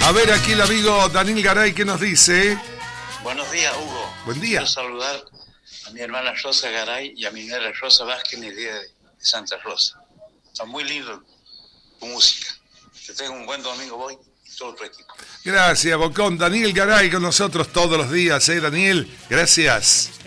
A ver, aquí el amigo Daniel Garay, ¿qué nos dice? Buenos días, Hugo. Buen día. Quiero saludar a mi hermana Rosa Garay y a mi nuera Rosa Vázquez en el día de Santa Rosa. Está muy lindo tu música. Que tenga un buen domingo hoy y todo tu equipo. Gracias, Bocón. Daniel Garay con nosotros todos los días, Daniel. Gracias.